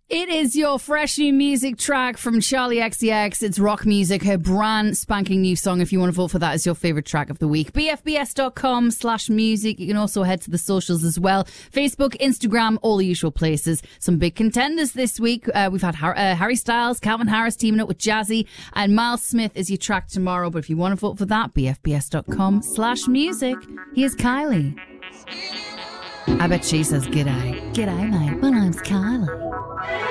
It is your fresh new music track from Charlie XCX. It's rock music, her brand spanking new song. If you want to vote for that as your favourite track of the week, bfbs.com/music. You can also head to the socials as well. Facebook, Instagram, all the usual places. Some big contenders this week. We've had Harry Styles, Calvin Harris teaming up with Jazzy, and Miles Smith is your track tomorrow. But if you want to vote for that, bfbs.com/music. Here's Kylie. I bet she says, G'day. G'day, mate. My name's Kylie.